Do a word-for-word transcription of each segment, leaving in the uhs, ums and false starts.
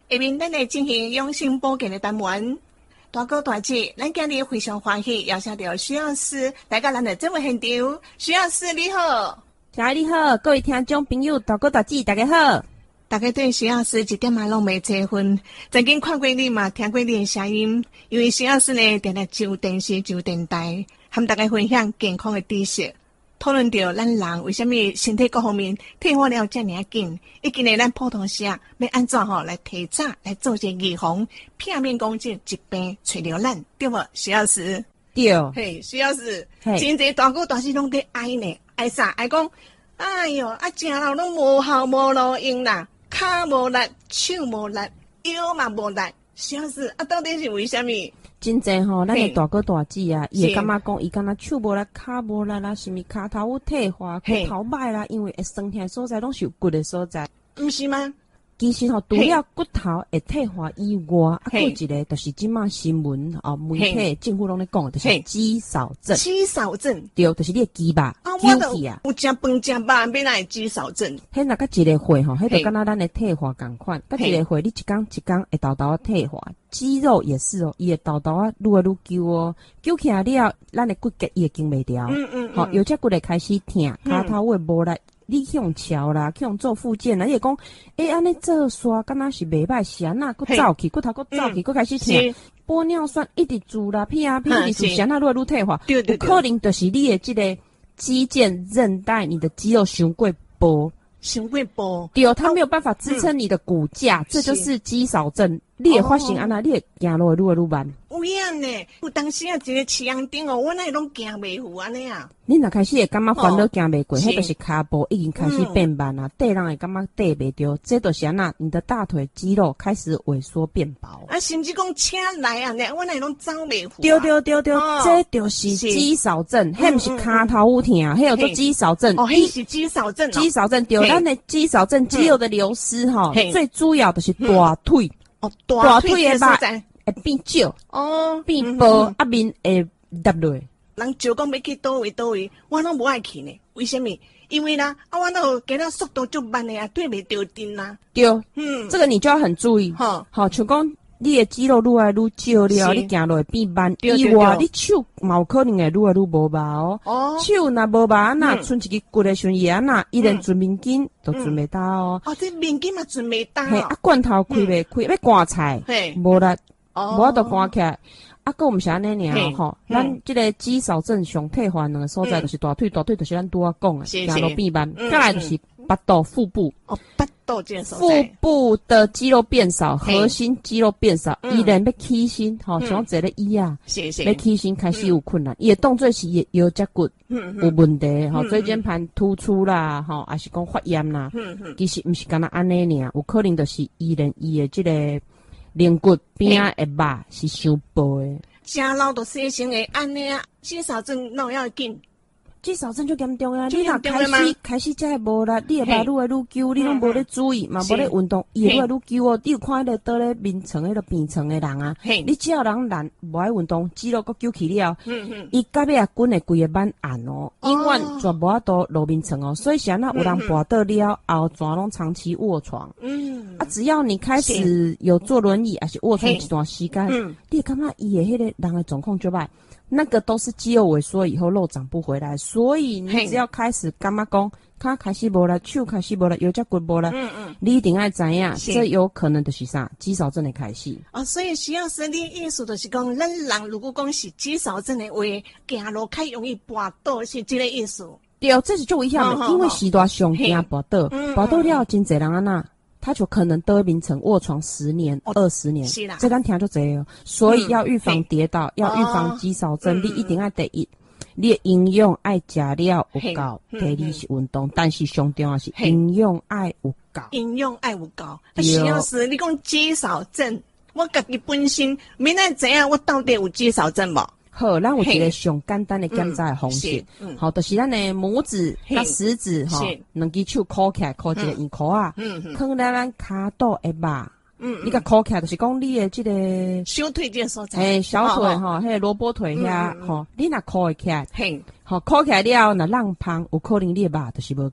下面咱来进行养生保健的单元。大哥大姐，咱今日非常欢喜邀请到徐老师来到咱的节目现场。徐老师你好。 小孩你好，各位听众朋友，大哥大姐大家好。 大家对徐老师一点嘛拢未结婚，曾经看过你嘛，听过你的声音。因为徐老师呢，定定上电视、上电台，和大家分享健康的知识，讨论到咱人为什么身体各方面退化了这么紧，以及呢，咱普通时啊要安怎吼来提早来做些预防，片面讲这疾病找着咱，对无？徐老师， 对， 嘿，徐老师，真侪大哥大姐拢在爱呢，爱啥？爱讲，哎哟，啊，食了拢无效无路用啦。骹无力，手无力，腰嘛无力，徐老师啊，到底是为什么？ 真正吼，咱的大哥大姐啊，伊会感觉讲，伊敢若手无力、骹无力啦，什么骹头有退化、骨头歹啦，因为会酸痛的所在拢是有骨的所在， 毋是吗？ 其实吼，除了骨头会退化以外，啊，还有一个就是即马新闻哦，媒体政府拢咧讲，就是肌少症。 肌少症， 对，就是你的肌肉啊，我都有食饭食饱，变哪会肌少症？ 迄若甲一个血吼，迄就敢若咱的退化共款，甲一个血，你一工一工会豆豆啊退化，肌肉也是哦，伊会豆豆啊愈来愈揪哦，揪起来了，咱的骨骼伊会经袂牢，嗯嗯，好，有只骨会开始疼，骹头会无力。你向桥啦，向做复健啦，你会讲，诶、欸，安尼做煞，敢若是袂歹，是安那，佫走去，骨头佫走去，佫、嗯、开始疼，玻尿酸一直做啦，屁啊屁，一直做，是安那愈来愈退化，对对对，可能就是你的这个肌腱韧带，你的肌肉伤过薄， 伤过薄， 对，它没有办法支撑你的骨架，嗯、这就是肌少症。你会发现安那，你会行路愈来愈慢。 有影呢，有当时啊，一个市阳顶哦，我那拢行袂赴安尼啊。 你若开始会感觉烦恼行袂过，迄就是骹步已经开始变慢啦，底人会感觉底袂着，这就是安那，你的大腿肌肉开始萎缩变薄。 啊，甚至讲车来啊，我那拢走袂赴。 对对对对，这就是肌少症，迄毋是骹头有疼，迄叫做肌少症。 哦，迄是肌少症。 肌少症对，咱的肌少症肌肉的流失吼，最主要就是大腿。 哦，大腿的肉会变少， 哦， 变薄，啊面会耷落。 人就讲要去倒位倒位，我拢无爱去呢。为什么？因为啦，啊，我都行了速度足慢的啊，对袂着阵啦。 对，嗯，这个你就要很注意。好，好，像讲你的肌肉愈来愈少了，你行路会变慢。以外，你手嘛有可能会愈来愈无力哦。哦，手若无力啊，那剩一个骨的时阵，伊啊那伊连存面筋都存袂到哦。 哦，这面筋嘛存袂到。 嘿，啊罐头开袂开，要刮菜，无力，无法度刮起来。啊，个毋是安尼尔吼，咱即个肌少症上退化两个所在，就是大腿，大腿就是咱拄仔讲的，行路变慢。再来就是腹肚、腹部。哦， 腹肚这所在。腹部的肌肉变少，核心肌肉变少，伊连要起身，吼，像坐咧椅啊，要起身开始有困难。伊的动作是腰脊骨有问题，吼，椎间盘突出啦，吼，还是讲发炎啦。其实毋是干那安尼尔，有可能就是伊连伊的即个。肋骨边啊，会肉是伤薄的， 真老都生成的安尼啊，肌少症哪要紧？ 肌少症就严重啊！你若开始开始才会无力，你会肉愈来愈揪，你拢无咧注意，嘛无咧运动，伊会愈来愈揪哦。你有看迄个倒咧眠床迄个病床的人啊？你只要人懒无爱运动，肌肉佫揪起了，伊到尾啊滚会规个蛮暗哦，永远全无法度落眠床哦。所以现在有人跋倒了后，全拢长期卧床。嗯，啊，只要你开始有坐轮椅，还是卧床一段时间，你会感觉伊的迄个人的状况就歹。那个都是肌肉萎缩以后肉长不回来，所以你只要开始感觉讲，脚开始无力，手开始无力，腰脊骨无力，嗯嗯，你一定要知影，这有可能就是啥肌少症的开始。 哦，所以需要身体意思就是讲，咱人如果讲是肌少症的话，行路较容易滑倒，是这个意思。 对，这是最危险的，哦、因为时代上惊滑倒，滑倒了真侪人安那。他就可能得眠床卧床十年、二十年，是啦，这咱听就这哦。所以要预防跌倒，要预防肌少症，你一定要第一，你的营养爱食了有够，第二是运动，但是上重要是营养爱有够。 营养爱有够，啊，徐老师，你讲肌少症，我家己本身明仔知影我到底有肌少症无？ 好，咱有一个上简单的检查的方式，嗯嗯、好，就是咱的拇指甲食指吼，两只手箍起来，箍一个圆箍啊，放在咱骹肚的肉，嗯，你甲箍起来，就是讲你的这个小腿这个所在， 诶，小腿吼，迄个萝卜腿遐，吼，你若箍会起来，嘿，好，箍起来了，若浪胖，有可能你的肉就是无够。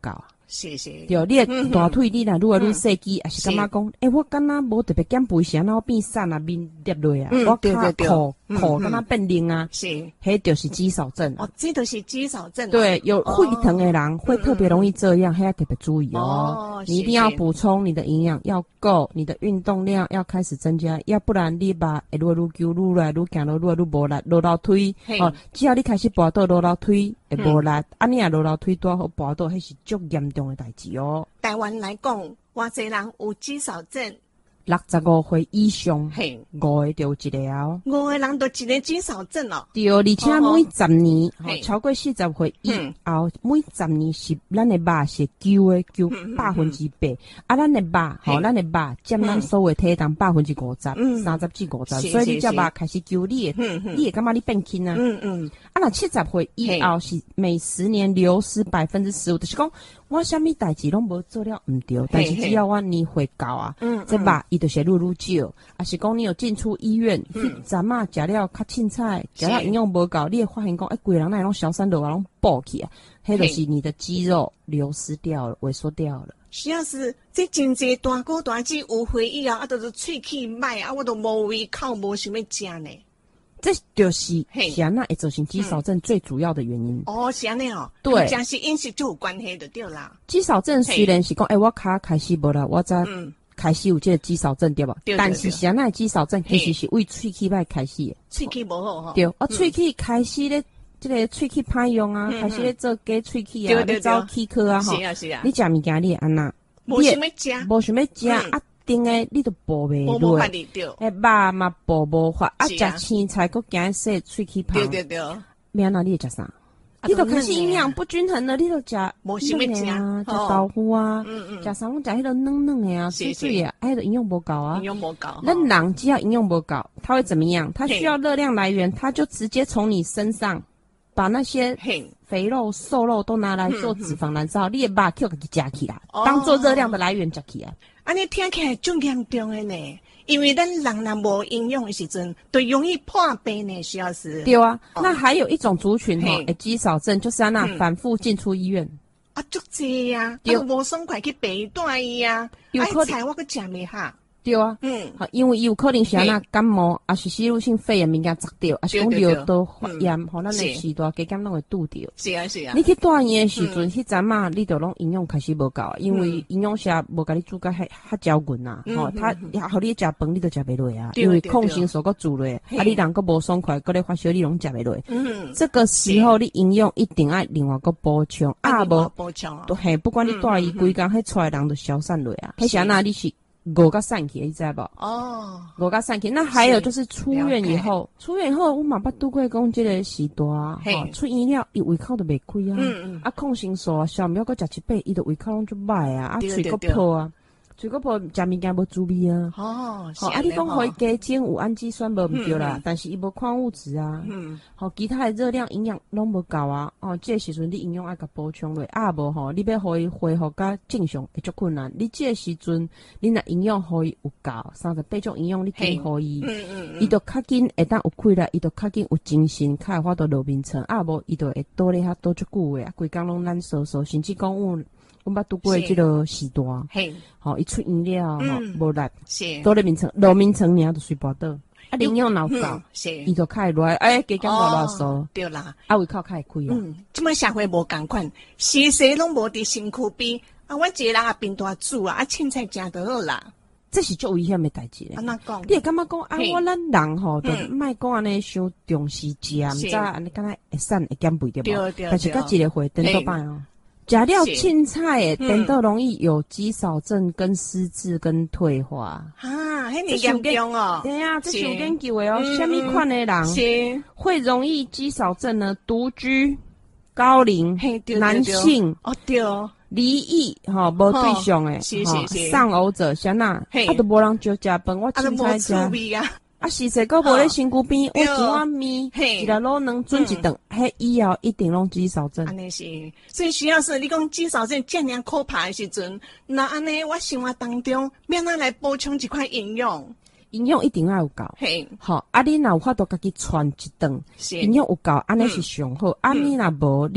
是是， 对，你的大腿你若愈来愈细肌，也是感觉讲，诶，我敢若无特别减肥，是安怎变瘦啊，面跌落啊，我脚裤裤敢若变硬啊， 是， 迄就是肌少症。 哦，这都是肌少症。 对，有会疼的人会特别容易这样，还要特别注意哦。你一定要补充你的营养要够，你的运动量要开始增加，要不然你把会愈来愈揪，愈来愈行，愈来愈无力，落楼梯哦，只要你开始跋倒落楼梯会无力，啊你啊落楼梯多好跋倒，迄是足严重的代志哦。 台湾来讲，偌济人有肌少症。 六十五岁以上，五个就有一个哦。 五个人都一个肌少症哦。 对，而且每十年，哦、超过四十岁以后，每十年是咱的肉是揪的揪百分之百，啊，咱的肉，吼，咱的肉占咱所有体重百分之五十，三十至五十，所以你只肉开始揪，你会，你会感觉你变轻啊。嗯嗯。啊，那七十岁以后是每十年流失百分之十五，就是讲。我啥物代志拢无做了毋对，但是只要我年岁到啊，这肉伊就是愈愈少。啊是讲你有进出医院，迄阵啊食了较凊彩，食了营养无够，你会发现讲，哎，规人那拢消散落啊，拢爆起啊，迄就是你的肌肉流失掉了，萎缩掉了。 是啊是，这真济大哥大姐有回忆啊，啊，都是喙齿歹啊，我都无胃口，无想要食呢。 这就是是安那会造成肌少症最主要的原因。 哦，是安尼哦。 对， 真是饮食就有关系的，对啦。 肌少症虽然是讲，哎，我脚开始无啦，我才开始有这个肌少症，对吧？但是是安那肌少症其实是为喙齿歹开始的。 喙齿无好哈。 对，啊，喙齿开始咧，这个喙齿歹用啊，开始咧做假喙齿啊，咧走齿科啊，哈。 是啊是啊。 你食物件你会安那？ 无想要食， 无想要食啊。顶诶，你都补袂落，诶，肉嘛补无法，啊，食青菜佫惊洗喙齿芳， 对对对， 免那你会食啥？你都开始营养不均衡了，你都食无想要食啊，食豆腐啊，食啥拢食迄个嫩嫩诶啊，水水啊，迄个营养无够啊， 营养无够。 那人只要营养无够，他会怎么样？他需要热量来源，他就直接从你身上把那些肥肉、瘦肉都拿来做脂肪燃烧，你的肉就给它夹起来，当做热量的来源夹起来。 安尼听起来最严重的呢，因为咱人若无营养的时阵，就容易破病呢，需要是。 对啊，哦、那还有一种族群哈，诶，肌少症就是安那反复进出医院。 啊，足济呀，啊，无爽快去陪带伊啊，有可菜我个食袂下。 对啊，嗯，好，因为有可能是安那感冒，啊是吸入性肺炎物件砸掉，啊是讲尿道发炎，吼，咱的食大加减拢会拄着。 是啊是啊。 你去住院的时阵，迄阵嘛，你就拢营养开始无够，因为营养师无甲你煮甲遐遐胶滚呐，吼，他互你食饭你都食袂落啊，因为抗生素个煮落，啊你人个无爽快，个咧发烧你拢食袂落。嗯，这个时候你营养一定爱另外个补充，啊无补充， 都嘿，不管你住医规工，迄出来人就消散落啊，迄是安那你是。五甲散去，你知无？哦，五甲散去。那还有就是出院以后，出院以后我嘛捌拄过讲，即个时大，吼，出院了伊胃口都袂开啊，嗯嗯，啊抗生素啊，小苗个食一百，伊的胃口拢足歹啊，啊喙个破啊。嘴个破食物件无滋味啊！哦，好啊！你讲互伊加精有氨基酸无毋对啦，但是伊无矿物质啊，嗯，好其他的热量营养拢无够啊！哦，这时阵你营养爱甲补充落，啊无吼，你要互伊恢复甲正常会足困难。你这时阵你若营养互伊有够，三十八种营养你给互伊，嗯嗯，伊就较紧会当有气力，伊就较紧有精神，较会法度落眠床，啊无伊就会倒咧遐倒足久诶，规工拢懒嗦嗦，甚至讲有。我捌拄过即个时大，嘿，吼，伊出院了，吼，无力，是，倒咧眠床，落眠床尔就睡不倒，啊，营养脑够，是，伊就较会来，哎，加减落落嗦， 对啦， 啊，胃口较会开啊。 嗯，即摆社会无共款，时时拢无伫身躯边，啊，阮一个人也变大煮啊，啊，凊彩食就好啦。 这是最危险的代志咧。 安怎讲？ 你会感觉讲啊，我咱人吼，就莫讲安尼伤重视食，毋知安尼敢若会瘦会减肥对无？但是甲一个回等倒摆哦。食了凊彩诶，等到容易有肌少症、跟失智、跟退化。 啊，迄么严重哦！ 对啊，这是有研究诶哦。什么款诶人会容易肌少症呢？独居、高龄、男性哦，对， 离异吼，无对象诶，丧偶者，像那啊都无人招食饭，我凊彩食。啊，是说个无咧身躯边，我一碗面，一个卤能准一顿，迄以后一定拢肌少症。 安尼是，所以需要是你讲肌少症这样可怕的时阵，那安尼我生活当中免哪来补充一块营养， 营养一定要有够。嘿，好，啊，你若有法度家己传一顿，营养有够，安尼是上好。啊，你若无，你就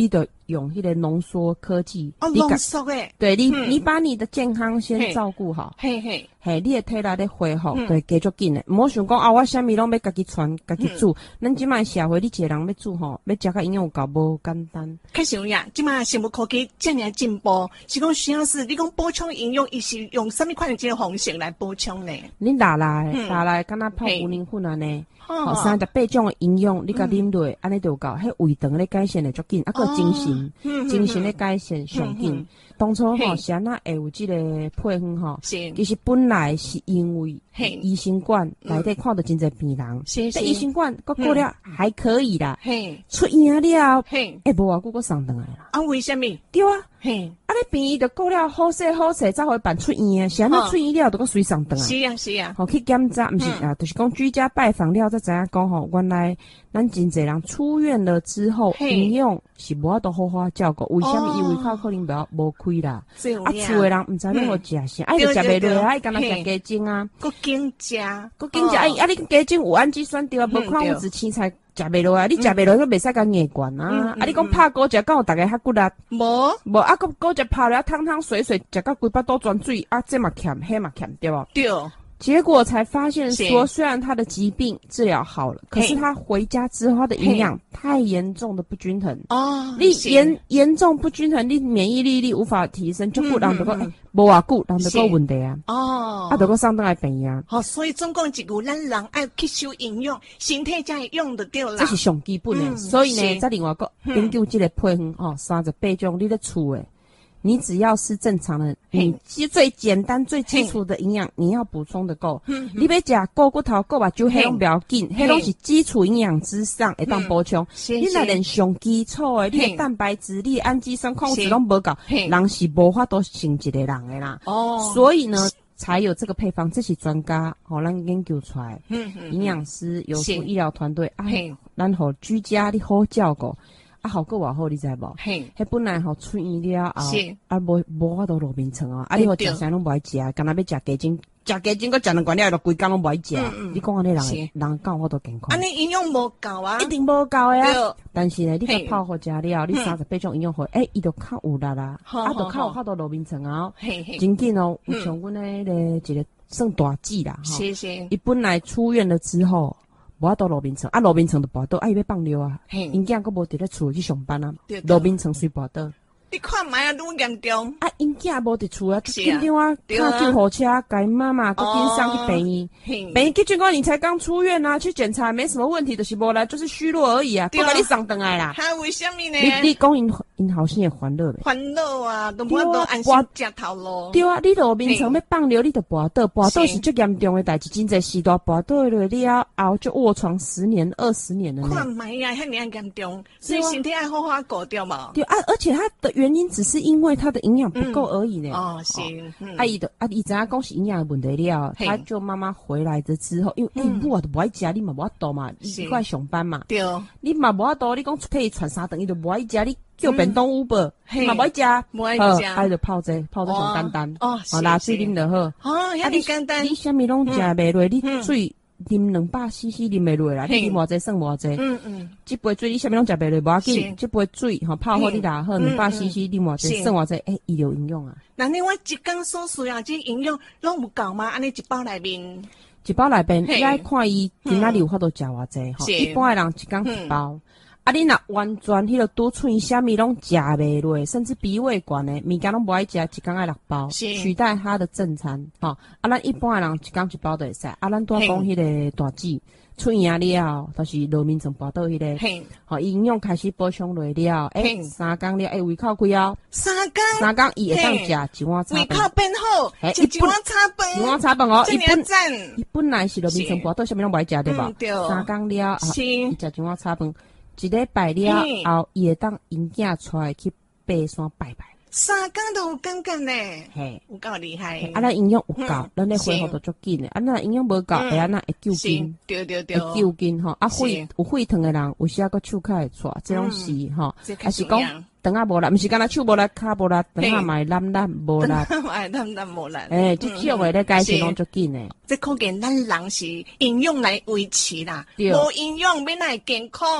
用迄个浓缩科技。 哦，浓缩诶。 对你，嗯、你把你的健康先照顾好。 嘿嘿。 嘿，你的体力咧恢复，对，加足紧诶。唔好想讲啊，我啥物拢要家己传，家己煮。咱即摆社会，你一个人要煮吼，要食甲营养有够无简单。 开始有呀，即摆生物科技这样进步，是讲徐老师，你讲补充营养，伊是用什么款的这个方式来补充呢？ 你拿来，拿来，敢若泡牛奶粉安尼。哦，三十八种的营养，你甲啉落，安尼就够。迄胃肠咧改善的足紧，啊个精神，精神咧改善上紧。当初吼，啥那会有即个配方吼，其实本来是因为医生馆内底看到真侪病人，这医生馆国过了还可以啦，出院了，哎无偌久佫送倒来啦。 啊，为什么？ 对啊，嘿，啊你病医就过了好势好势，才会办出院啊，啥那出院了都佫随送倒来。 是啊是啊， 好去检查，毋是啊，就是讲居家拜访了才知影讲吼，原来咱真侪人出院了之后，营养是无法度好好照顾，为什么？因为靠可能无无开啦。啊，厝诶人毋知要何食啥，啊，伊就食袂落，啊，伊干那食鸡精啊， 佮紧食， 佮紧食，啊，啊，你鸡精有氨基酸对啊，无矿物质青菜食袂落啊，你食袂落，佮袂使甲硬灌啊，啊，你讲拍糕食，敢有逐个较骨力？ 无， 无，啊，佮糕食拍了汤汤水水，食到规巴肚转水，啊，这嘛欠，迄嘛欠，对无？ 对。 结果才发现说，虽然他的疾病治疗好了，可是他回家之后，他的营养太严重的不均衡哦。你严严重不均衡，你免疫力力无法提升，就不让得个无偌久，让得个问题啊。哦，啊，得个上当来病啊。 好，所以总共一句，咱人爱吸收营养，身体才会用得到啦。 这是上基本的，所以呢，再另外个研究这个配方哦，三十八种你咧厝诶。你只要是正常的，你其实最简单、最基础的营养，你要补充的够。你别食够骨头、够目睭，迄拢不要紧，迄拢是基础营养之上会当补充。你若连上基础的，你的蛋白质、你的氨基酸、矿物质拢无够，人是无法度成一个人的啦。哦，所以呢，才有这个配方，这是专家吼咱研究出来，营养师有出医疗团队，啊，咱互居家你好照顾。啊，好个偌好，你知无？嘿，迄本来吼出院了后，啊无无法度落眠床哦。啊，你好食啥拢无爱食，干那要食鸡精，食鸡精，佮食两罐了，就规工拢无爱食。你讲安尼人，人够我都健康。 安尼营养无够啊， 一定无够诶啊。但是呢，你甲泡好食了，你三十八种营养好，诶，伊就较有力啦，啊，就较有法度落眠床啊。真紧哦，有像阮诶个一个算大姐啦，哈，伊本来出院了之后。无法度落眠床，啊落眠床就跋倒，啊伊要放尿啊，因囝佫无伫咧厝去上班啊，落眠床随跋倒。 你看卖啊，愈严重。 啊，因囝无伫厝啊，紧张啊，打救护车，甲因妈妈佫紧送去病院。病院去诊讲你才刚出院啊，去检查没什么问题，就是无来，就是虚弱而已啊，都把你送倒来啦。 还为什么呢？ 你你讲因因后生会烦恼咧？ 烦恼啊，都无都安心食头路。 对啊，你落眠床要放尿，你就跋倒，跋倒是最严重的代志，真侪时代跋倒落你啊，后就卧床十年、二十年了呢。 看卖啊，遐尔严重，所以身体爱好好顾掉嘛。 对啊，而且它的原因只是因为它的营养不够而已呢。 哦，行。 阿姨的阿姨知影讲是营养的问题了，他就妈妈回来的之后，因为你母啊都不爱食，你嘛无法度嘛，你过来上班嘛， 对， 你嘛无法度，你讲可以传三顿，伊就无爱食，你叫便当 Uber，你嘛无爱食， 无爱食， 爱就泡这泡这上简单， 哦， 拿水啉就好。 哦，遐尼简单， 你啥物拢食袂落，你水。啉两百 C C 啉袂落啦，你啉偌济算偌济。嗯嗯，这杯水你啥物拢食袂落，无要紧。这杯水吼泡好你拿好两百 C C 啉偌济算偌济，诶，伊有营养啊。 那你我一工所需要这营养拢有够吗？安尼一包内面， 一包内面你爱看伊今仔日有法度食偌济吼。一般诶人一工一包。啊，你若完全迄个拄出伊啥物拢食袂落，甚至鼻胃管诶，物件拢无爱食，一工爱六包，取代他的正餐。吼、哦，啊，咱一般诶人一工一包就会使。啊，咱拄讲迄个大姐出院了，就是落眠床跋倒迄个，吼，营养开始补充落了，诶，三工了，诶，胃口开哦， 三工， 三工伊会当食一碗炒饭， 胃口变好，食一碗炒饭， 一碗炒饭哦，伊本赞， 伊本来是落眠床跋倒，啥物拢无爱食对吧？三工了，啊， 伊食一碗炒饭。一礼拜了后，伊会当因囝出来去爬山拜拜。 三工都有感觉呢，嘿，有够厉害。 啊，咱营养有够，咱咧恢复都足紧诶。啊，咱营养无够，会安那会救筋， 对对对， 会救筋吼。啊，血有血糖诶人，有时啊个手脚会错，这种是吼，还是讲肠仔无力，毋是干那手无力，骹无力，肠仔嘛会烂烂无力， 哎，烂烂无力。 诶，即种诶咧改善拢足紧诶。 这可见咱人是营养来维持啦，无营养要哪会健康？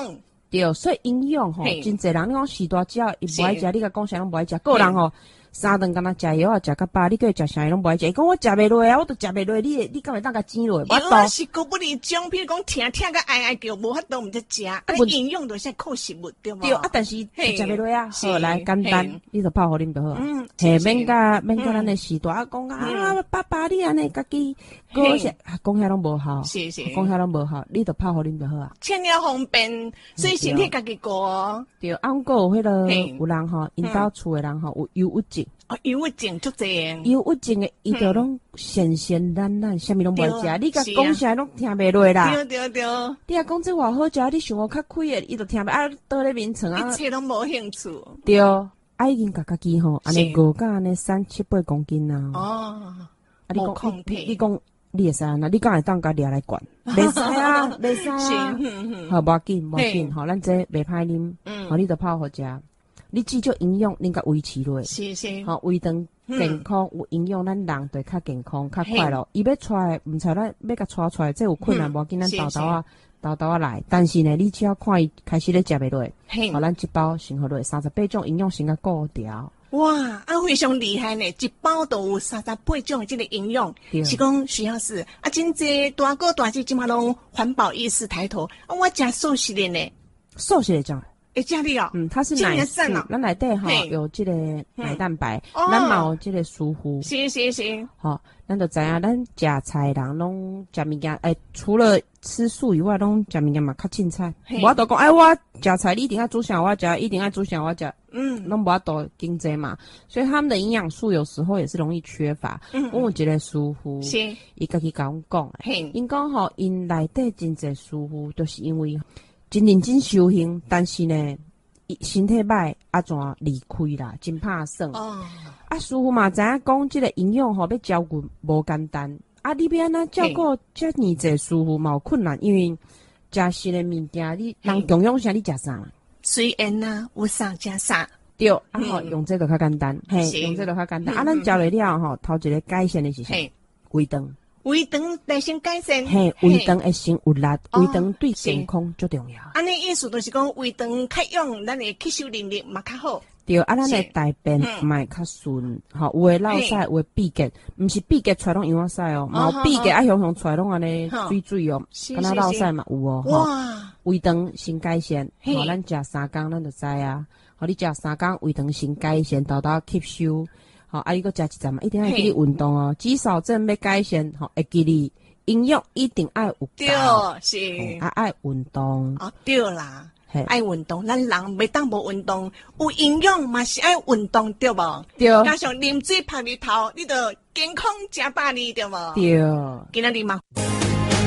对，所以营养吼，真侪人你讲时大只要伊无爱食，你甲讲啥拢无爱食，个人吼。三顿敢若食药啊，食到饱，你叫伊食啥伊拢无爱食。伊讲我食袂落啊，我都食袂落，你你敢会当甲煎落？ 我都是高不离种，比如讲疼疼个哀哀叫，无法度毋则食。啊，营养就是靠食物对无？ 对啊，但是食袂落啊。好来简单，你就泡互啉就好。嗯，嘿，免甲免甲咱的时大讲啊，爸爸你安尼家己过些，讲遐拢无效。 是是， 讲遐拢无效，你就泡互啉就好啊。 千了方便，所以身体家己过。 对，啊，阮个有迄个有人吼，因兜厝的人吼有忧郁症。 哦，忧郁症足济， 忧郁症的伊就拢咸咸淡淡，啥物拢无爱食。你甲讲啥拢听袂落啦。 对对对。 你啊讲这话好食，你想我较开的，伊就听袂啊，倒咧眠床啊。 一切拢无兴趣。 对，啊已经家家己吼，安尼五甲安尼三七八公斤啊。 哦。 啊，你讲你你讲你会使安那？你敢会当甲掠来管？袂使啊，袂使啊。好，无要紧，无要紧，吼，咱这袂歹啉，吼，你就泡好食。你至少营养恁甲维持落， 是是， 吼胃肠健康有营养，咱人就较健康、较快乐。伊要出来，毋知咱要甲带出来，这有困难无紧，咱豆豆啊、豆豆啊来。但是呢，你只要看伊开始咧食袂落，吼，咱一包先好落三十八种营养先甲顾掉。 哇，啊非常厉害呢！一包都有三十八种的这个营养，是讲徐老师啊，真济大哥大姐即马拢环保意识抬头，啊，我食素食的呢， 素食的种。 会食你哦， 嗯，它是奶素，咱内底吼有这个奶蛋白，咱嘛有这个蔬菜， 是是是， 吼，咱就知影，咱食菜人拢食物件，诶，除了吃素以外，拢食物件嘛较凊彩。无都讲，哎，我食菜你一定要煮啥我食，一定要煮啥我食，嗯，拢无多经济嘛，所以他们的营养素有时候也是容易缺乏。嗯，我有一个师傅，是，伊家己甲阮讲，嘿，因讲吼，因内底真济师傅，就是因为。真认真修行，但是呢，身体歹，啊怎离开啦？真怕算。哦。啊，师傅嘛知影讲，即个营养吼要照顾无简单。啊，你要安怎照顾遮尔济师傅嘛有困难，因为食食的物件，你人供养啥，你食啥？ 随缘啊，有啥食啥。 对，啊吼，用这个较简单，嘿，用这个较简单。啊，咱教了了吼，头一个改善的是啥？胃肠。 胃肠来先改善， 嘿，胃肠会先有力，胃肠对健康最重要。 安尼意思就是讲胃肠较用，咱的吸收能力嘛较好。 对，啊，咱的大便嘛较顺，吼，有诶落屎，有诶闭结，毋是闭结出来拢样仔屎哦，嘛有闭结啊，向向出来拢安尼水水哦，敢若落屎嘛有哦，哇，胃肠先改善，吼，咱食三工咱就知啊，吼，你食三工胃肠先改善，豆豆吸收。好，啊，你个食一阵嘛，一定要记你运动哦。肌少症要改善，吼，会记你营养一定爱有。 对，是啊，爱运动。 哦，对啦，爱运动，咱人袂当无运动，有营养嘛是爱运动，对无？ 对。 加上啉水、晒日头，你着健康食百里，对无？ 对。 今仔日嘛。